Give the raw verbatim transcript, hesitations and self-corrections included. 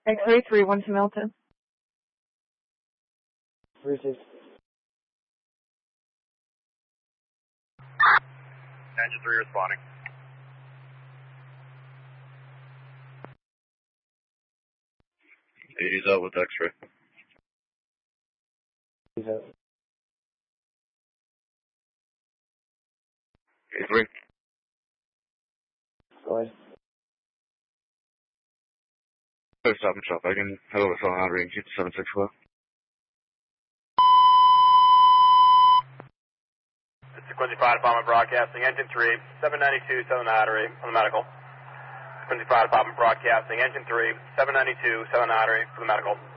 X-ray three one to Milton. Received. Engine three responding. eighty's out with X-ray. He's out. eighty-three. Go ahead. Stop and shop. I can head over to Southern range seven six four. Quincy Fire Department broadcasting, engine three, seven ninety-two, Southern Artery, for the medical. Quincy Fire Department broadcasting, engine three, seven ninety-two, Southern Artery, for the medical.